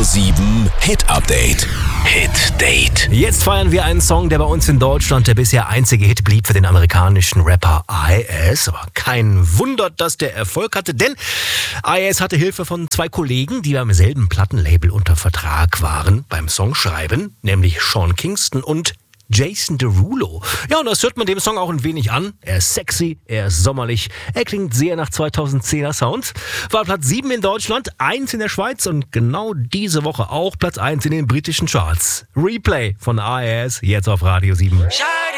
7 Hit Update. Hit Date. Jetzt feiern wir einen Song, der bei uns in Deutschland der bisher einzige Hit blieb für den amerikanischen Rapper IS. Aber kein Wunder, dass der Erfolg hatte, denn IS hatte Hilfe von zwei Kollegen, die beim selben Plattenlabel unter Vertrag waren beim Songschreiben, nämlich Sean Kingston und Jason Derulo. Ja, und das hört man dem Song auch ein wenig an. Er ist sexy, er ist sommerlich, er klingt sehr nach 2010er Sounds. War Platz 7 in Deutschland, 1 in der Schweiz und genau diese Woche auch Platz 1 in den britischen Charts. Replay von IS, jetzt auf Radio 7.